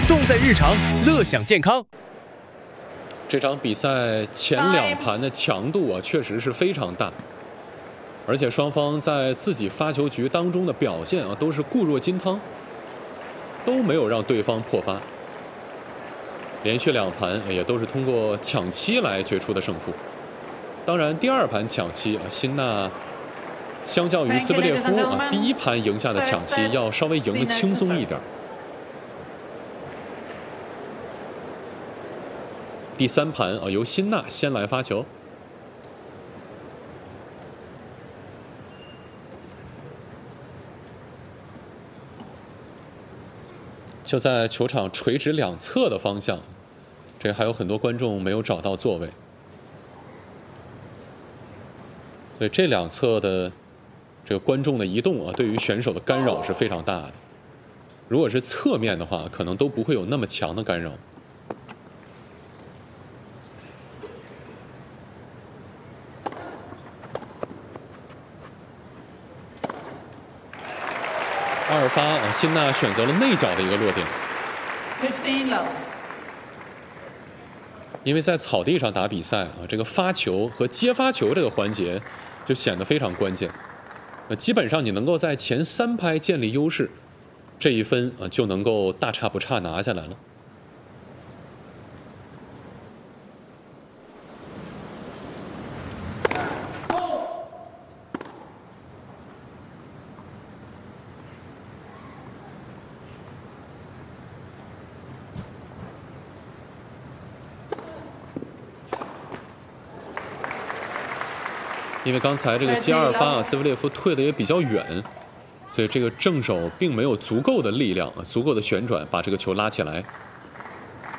动在日常，乐享健康。 这场比赛前2盘的强度啊，确实是非常大，而且双方在自己发球局当中的表现啊，都是固若金汤，都没有让对方破发。连续2盘也都是通过抢七来决出的胜负。当然，第2盘抢七啊，辛纳相较于兹维列夫啊，第1盘赢下的抢七要稍微赢得轻松一点。第3盘啊，由辛纳先来发球。就在球场垂直两侧的方向，这还有很多观众没有找到座位，所以这2侧的这个观众的移动啊，对于选手的干扰是非常大的。如果是侧面的话，可能都不会有那么强的干扰。2发啊，辛纳选择了内角的一个落点。因为在草地上打比赛啊，这个发球和接发球这个环节就显得非常关键。基本上你能够在前3拍建立优势，这1分啊就能够大差不差拿下来了。因为刚才这个接2发啊，兹维列夫退的也比较远，所以这个正手并没有足够的力量、足够的旋转把这个球拉起来。